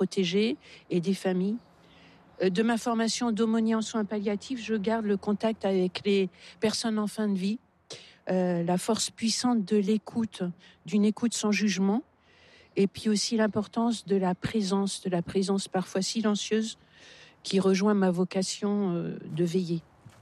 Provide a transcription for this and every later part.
protégés et des familles. De ma formation d'aumônier en soins palliatifs, je garde le contact avec les personnes en fin de vie, la force puissante de l'écoute, d'une écoute sans jugement, et puis aussi l'importance de la présence parfois silencieuse qui rejoint ma vocation de veiller.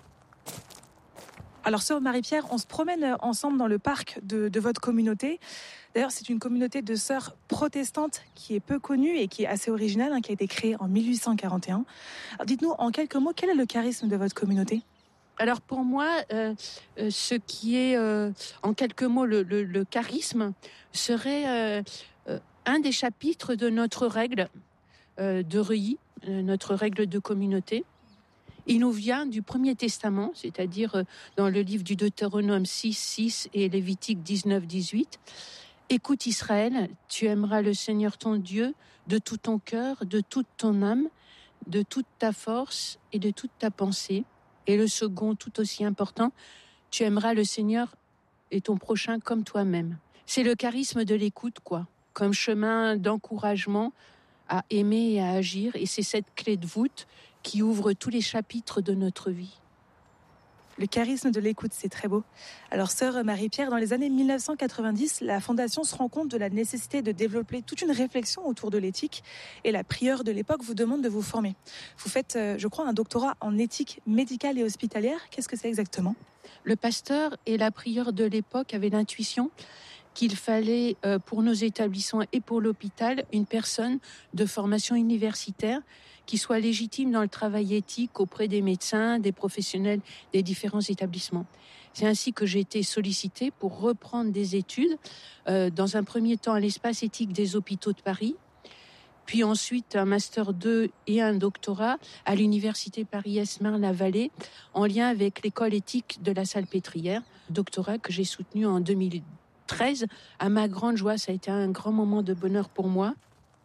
Alors, sœur Marie-Pierre, on se promène ensemble dans le parc de votre communauté. D'ailleurs, c'est une communauté de sœurs protestantes qui est peu connue et qui est assez originale, qui a été créée en 1841. Alors, dites-nous en quelques mots, quel est le charisme de votre communauté ? Alors pour moi, ce qui est en quelques mots le charisme serait un des chapitres de notre règle de Reuilly, notre règle de communauté. Il nous vient du Premier Testament, c'est-à-dire dans le livre du Deutéronome 6 et Lévitique 19-18. Écoute Israël, tu aimeras le Seigneur ton Dieu de tout ton cœur, de toute ton âme, de toute ta force et de toute ta pensée. Et le second, tout aussi important, tu aimeras le Seigneur et ton prochain comme toi-même. C'est le charisme de l'écoute, comme chemin d'encouragement à aimer et à agir. Et c'est cette clé de voûte qui ouvre tous les chapitres de notre vie. Le charisme de l'écoute, c'est très beau. Alors, sœur Marie-Pierre, dans les années 1990, la Fondation se rend compte de la nécessité de développer toute une réflexion autour de l'éthique. Et la prieure de l'époque vous demande de vous former. Vous faites, je crois, un doctorat en éthique médicale et hospitalière. Qu'est-ce que c'est exactement ? Le pasteur et la prieure de l'époque avaient l'intuition qu'il fallait, pour nos établissements et pour l'hôpital, une personne de formation universitaire qui soit légitime dans le travail éthique auprès des médecins, des professionnels des différents établissements. C'est ainsi que j'ai été sollicitée pour reprendre des études, dans un premier temps à l'espace éthique des hôpitaux de Paris, puis ensuite un Master 2 et un doctorat à l'Université Paris-Est Marne-la-Vallée, en lien avec l'école éthique de la Salpêtrière, doctorat que j'ai soutenu en 2013. À ma grande joie, ça a été un grand moment de bonheur pour moi.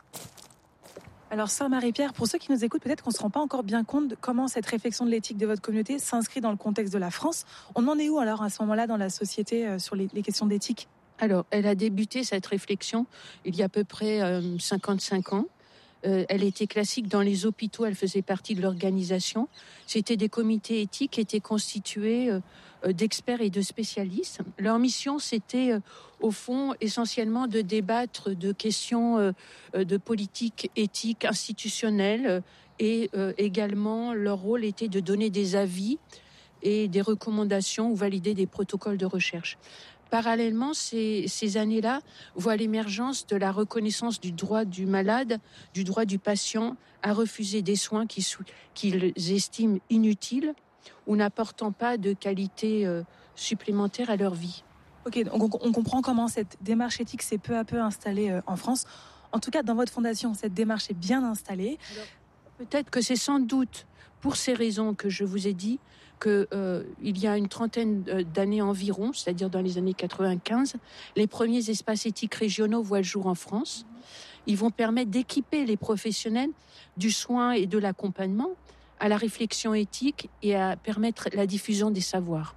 Alors, sœur Marie-Pierre, pour ceux qui nous écoutent, peut-être qu'on ne se rend pas encore bien compte de comment cette réflexion de l'éthique de votre communauté s'inscrit dans le contexte de la France. On en est où alors à ce moment-là dans la société sur les questions d'éthique ? Alors, elle a débuté cette réflexion il y a à peu près 55 ans. Elle était classique dans les hôpitaux, elle faisait partie de l'organisation. C'était des comités éthiques qui étaient constitués d'experts et de spécialistes. Leur mission, c'était au fond essentiellement de débattre de questions de politique éthique institutionnelle et également leur rôle était de donner des avis et des recommandations ou valider des protocoles de recherche. Parallèlement, ces années-là voient l'émergence de la reconnaissance du droit du malade, du droit du patient à refuser des soins qu'ils estiment inutiles ou n'apportant pas de qualité supplémentaire à leur vie. Ok, donc on comprend comment cette démarche éthique s'est peu à peu installée en France. En tout cas, dans votre fondation, cette démarche est bien installée. Alors, peut-être que c'est sans doute pour ces raisons que je vous ai dit que il y a une trentaine d'années environ, c'est-à-dire dans les années 95, les premiers espaces éthiques régionaux voient le jour en France. Ils vont permettre d'équiper les professionnels du soin et de l'accompagnement à la réflexion éthique et à permettre la diffusion des savoirs.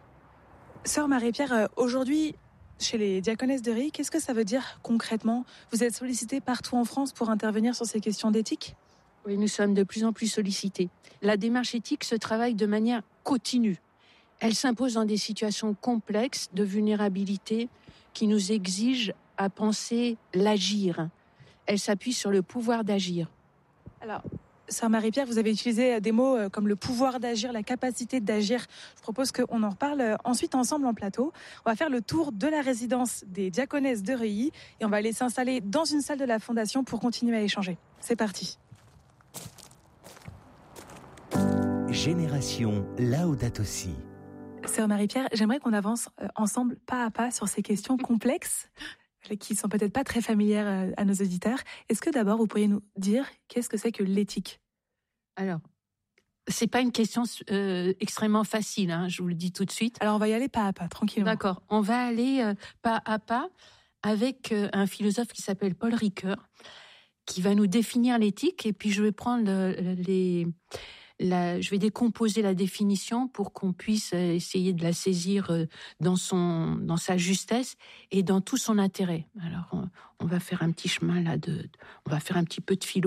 Sœur Marie-Pierre, aujourd'hui, chez les diaconesses de Reuilly, qu'est-ce que ça veut dire concrètement ? Vous êtes sollicitée partout en France pour intervenir sur ces questions d'éthique ? Oui, nous sommes de plus en plus sollicités. La démarche éthique se travaille de manière continue. Elle s'impose dans des situations complexes de vulnérabilité qui nous exigent à penser l'agir. Elle s'appuie sur le pouvoir d'agir. Alors, sœur Marie-Pierre, vous avez utilisé des mots comme le pouvoir d'agir, la capacité d'agir. Je propose qu'on en reparle ensuite ensemble en plateau. On va faire le tour de la résidence des diaconesses de Reuilly et on va aller s'installer dans une salle de la Fondation pour continuer à échanger. C'est parti. Génération Laudato Si. Sœur Marie-Pierre, j'aimerais qu'on avance ensemble pas à pas sur ces questions complexes qui sont peut-être pas très familières à nos auditeurs. Est-ce que d'abord vous pourriez nous dire qu'est-ce que c'est que l'éthique ? Alors, c'est pas une question extrêmement facile, je vous le dis tout de suite. Alors on va y aller pas à pas, tranquillement. D'accord, on va aller pas à pas avec un philosophe qui s'appelle Paul Ricoeur, qui va nous définir l'éthique, et puis je vais prendre je vais décomposer la définition pour qu'on puisse essayer de la saisir dans sa justesse et dans tout son intérêt. Alors, on va faire un petit chemin là on va faire un petit peu de philo.